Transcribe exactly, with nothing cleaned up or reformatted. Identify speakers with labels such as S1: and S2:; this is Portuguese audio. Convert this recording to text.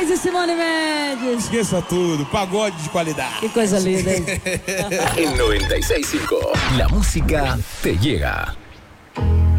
S1: Moraes e Simone Mendes.
S2: Esqueça tudo, pagode de qualidade.
S1: Que coisa linda, hein?
S3: En noventa y seis punto cinco, la música te llega.